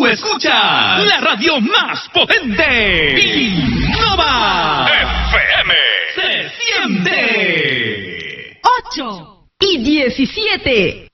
escuchas la radio más potente. Innova FM. Se siente. 8:17.